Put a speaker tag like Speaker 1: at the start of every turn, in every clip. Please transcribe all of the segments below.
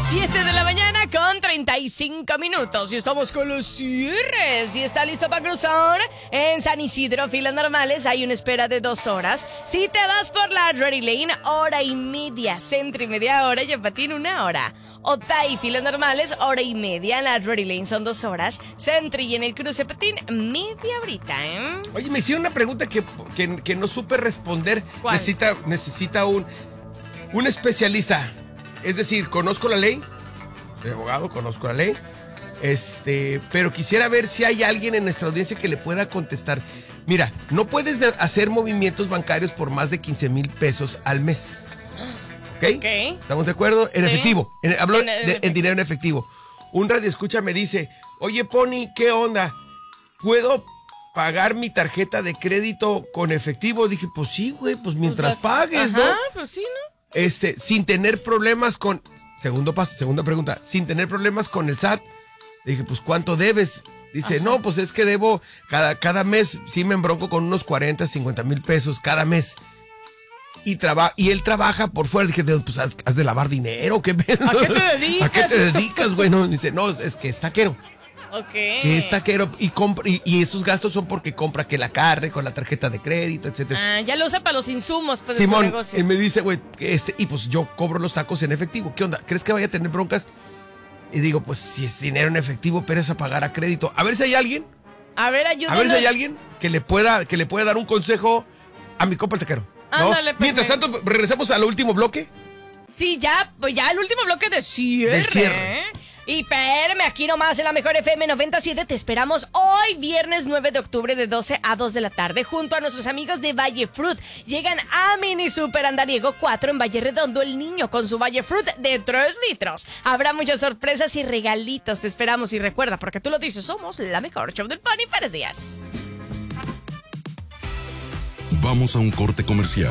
Speaker 1: 7 de la mañana con 35 minutos y estamos con los cierres. Y está listo para cruzar en San Isidro, filas normales, hay una espera de 2 horas. Si te vas por la Ready Lane, hora y media, Centro y media hora, y en Patín 1 hora. Otay, filas normales, hora y media, en la Ready Lane son 2 horas. Centro y en el cruce Patín, media horita, ¿eh?
Speaker 2: Oye, me hicieron una pregunta que no supe responder.
Speaker 1: ¿Cuál?
Speaker 2: Necesita un especialista. Es decir, conozco la ley, soy abogado, conozco la ley, pero quisiera ver si hay alguien en nuestra audiencia que le pueda contestar. Mira, no puedes hacer movimientos bancarios por más de 15,000 pesos al mes. ¿Ok? ¿Estamos de acuerdo? En efectivo. Hablo en dinero en efectivo. Un radioescucha me dice, oye, Pony, ¿qué onda? ¿Puedo pagar mi tarjeta de crédito con efectivo? Dije, pues sí, güey, pues mientras pagues, ¿no?
Speaker 1: Pues sí, ¿no?
Speaker 2: Sin tener problemas con... Segunda pregunta. Sin tener problemas con el SAT. Le dije, pues, ¿cuánto debes? Dice, no, pues es que debo cada mes, sí me embronco con unos 40, 50 mil pesos cada mes. Y él trabaja por fuera. Dije, pues, ¿has de lavar dinero? ¿Qué pedo?
Speaker 1: ¿A qué te dedicas?
Speaker 2: ¿A qué te dedicas, güey? No, dice, no, es que es taquero.
Speaker 1: Ok.
Speaker 2: Que es taquero y esos gastos son porque compra que la carne con la tarjeta de crédito, etcétera.
Speaker 1: Ya lo usa para los insumos, pues,
Speaker 2: Simón,
Speaker 1: de su negocio.
Speaker 2: y me dice, güey, y pues yo cobro los tacos en efectivo. ¿Qué onda? ¿Crees que vaya a tener broncas? Y digo, pues si es dinero en efectivo, pero es a pagar a crédito. A ver si hay alguien.
Speaker 1: A ver, ayúdanos.
Speaker 2: A ver si hay alguien que le pueda dar un consejo a mi compa el taquero. ¿No?
Speaker 1: Ándale, Pepe.
Speaker 2: Mientras tanto, regresamos al último bloque.
Speaker 1: Sí, ya el último bloque de cierre.
Speaker 2: Del cierre.
Speaker 1: Y espérame, aquí nomás en la Mejor FM 97 te esperamos hoy, viernes 9 de octubre de 12 a 2 de la tarde, junto a nuestros amigos de Valle Fruit. Llegan a Mini Super Andariego 4 en Valle Redondo, el niño con su Valle Fruit de 3 litros. Habrá muchas sorpresas y regalitos, te esperamos. Y recuerda, porque tú lo dices, somos la mejor show del Pony para días.
Speaker 3: Vamos a un corte comercial.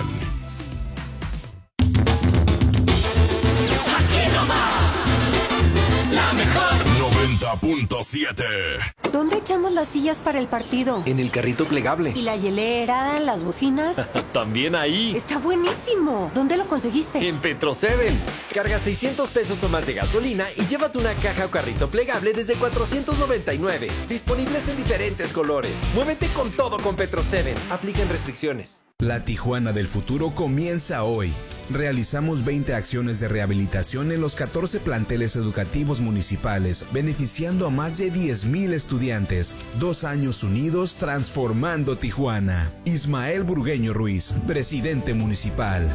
Speaker 4: La mejor
Speaker 3: 90.7.
Speaker 5: ¿Dónde echamos las sillas para el partido?
Speaker 6: En el carrito plegable.
Speaker 5: ¿Y la hielera, las bocinas?
Speaker 6: También ahí.
Speaker 5: Está buenísimo. ¿Dónde lo conseguiste?
Speaker 6: En Petro 7. Carga 600 pesos o más de gasolina y llévate una caja o carrito plegable desde 499. Disponibles en diferentes colores. Muévete con todo con Petro 7. Aplican restricciones.
Speaker 7: La Tijuana del futuro comienza hoy. Realizamos 20 acciones de rehabilitación en los 14 planteles educativos municipales, beneficiando a más de 10,000 estudiantes. 2 años unidos transformando Tijuana. Ismael Burgueño Ruiz, presidente municipal.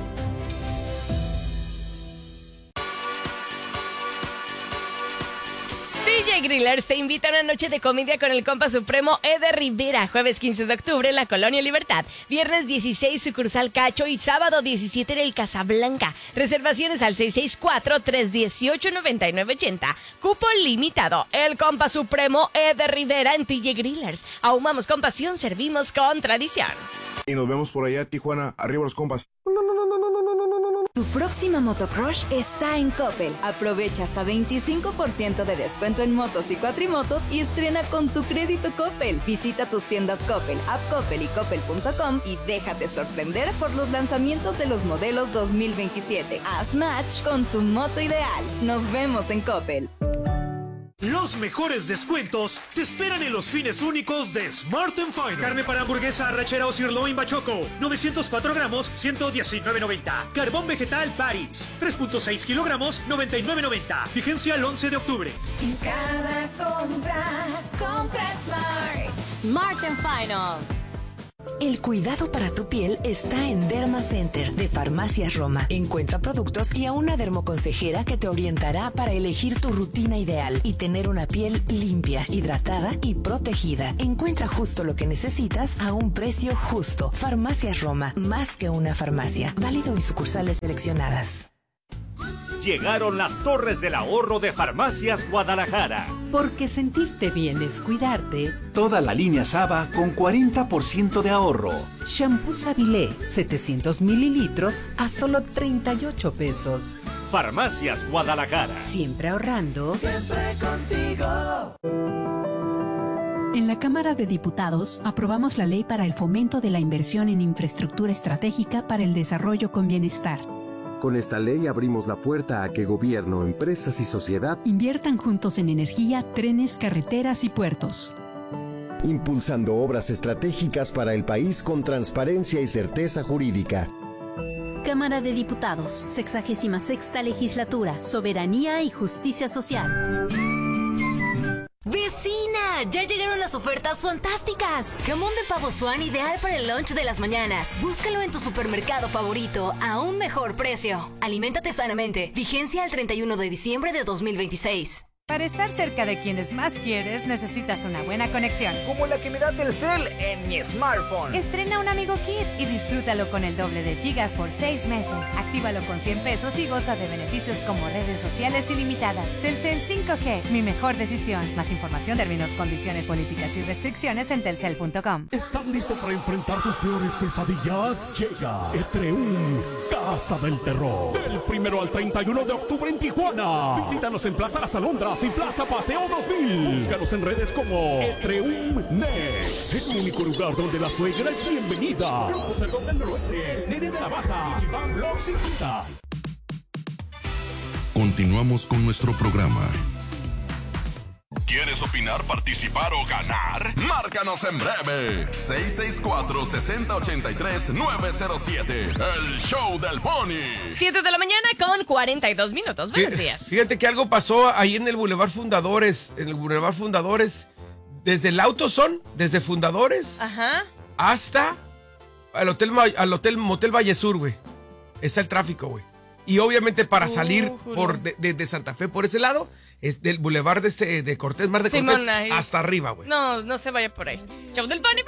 Speaker 1: DJ Grillers te invita a una noche de comedia con el compa supremo Eder Rivera, jueves 15 de octubre en la Colonia Libertad, viernes 16 sucursal Cacho y sábado 17 en el Casablanca. Reservaciones al 664-318-9980. Cupo limitado. El compa supremo Eder Rivera en DJ Grillers. Ahumamos con pasión, servimos con tradición.
Speaker 8: Y nos vemos por allá, Tijuana. Arriba los compas.
Speaker 9: Tu próxima motocrush está en Coppel. Aprovecha hasta 25% de descuento en motos y cuatrimotos y estrena con tu crédito Coppel. Visita tus tiendas Coppel, App Coppel y Coppel.com y déjate sorprender por los lanzamientos de los modelos 2027. Haz match con tu moto ideal. Nos vemos en Coppel.
Speaker 10: Los mejores descuentos te esperan en los fines únicos de Smart & Final. Carne para hamburguesa, arrachera o sirloin bachoco, 904 gramos, 119.90. Carbón vegetal Paris, 3.6 kilogramos, 99.90. Vigencia el 11 de octubre.
Speaker 4: En cada compra, compra Smart.
Speaker 9: Smart & Final.
Speaker 11: El cuidado para tu piel está en Derma Center de Farmacias Roma. Encuentra productos y a una dermoconsejera que te orientará para elegir tu rutina ideal y tener una piel limpia, hidratada y protegida. Encuentra justo lo que necesitas a un precio justo. Farmacias Roma, más que una farmacia. Válido en sucursales seleccionadas.
Speaker 12: Llegaron las Torres del Ahorro de Farmacias Guadalajara.
Speaker 13: Porque sentirte bien es cuidarte.
Speaker 14: Toda la línea Saba con 40% de ahorro.
Speaker 13: Shampoo Sabilé, 700 mililitros a solo 38 pesos.
Speaker 12: Farmacias Guadalajara.
Speaker 13: Siempre ahorrando.
Speaker 4: Siempre contigo.
Speaker 15: En la Cámara de Diputados aprobamos la ley para el fomento de la inversión en infraestructura estratégica para el desarrollo con bienestar.
Speaker 16: Con esta ley abrimos la puerta a que gobierno, empresas y sociedad
Speaker 15: inviertan juntos en energía, trenes, carreteras y puertos.
Speaker 16: impulsando obras estratégicas para el país con transparencia y certeza jurídica.
Speaker 17: Cámara de Diputados, 66ª Legislatura, Soberanía y Justicia Social.
Speaker 18: ¡Vecina! ¡Ya llegaron las ofertas fantásticas! Jamón de pavo Swan ideal para el lunch de las mañanas. Búscalo en tu supermercado favorito a un mejor precio. Aliméntate sanamente. Vigencia al 31 de diciembre de 2026.
Speaker 19: Para estar cerca de quienes más quieres, necesitas una buena conexión.
Speaker 20: Como la que me da Telcel en mi smartphone.
Speaker 19: Estrena un Amigo Kit y disfrútalo con el doble de gigas por 6 meses. Actívalo con 100 pesos y goza de beneficios como redes sociales ilimitadas. Telcel 5G, mi mejor decisión. Más información, términos, condiciones, políticas y restricciones en telcel.com.
Speaker 21: ¿Estás listo para enfrentar tus peores pesadillas? Llega Etreum, Casa del Terror. Del 1 al 31 de octubre en Tijuana. Visítanos en Plaza Las Alondras y Plaza Paseo 2000. Búscanos en redes como Etreum Next. El único lugar donde la suegra es bienvenida. Grupos del Golden Noroeste, Nene de la Baja, Chiván Block 50.
Speaker 3: Continuamos con nuestro programa. ¿Quieres opinar, participar o ganar? Márcanos en breve. 664-6083-907. El Show del Pony.
Speaker 1: 7 de la mañana con 42 minutos. Buenos días.
Speaker 2: Fíjate que algo pasó ahí en el Boulevard Fundadores. Desde el AutoZone, desde Fundadores,
Speaker 1: Ajá.
Speaker 2: hasta al hotel Motel Valle Sur, güey. Está el tráfico, güey. Y obviamente para salir de Santa Fe por ese lado, es del Boulevard de Cortés, Mar de Cortés,
Speaker 1: Simón,
Speaker 2: hasta arriba, güey.
Speaker 1: No se vaya por ahí. Show del Pony,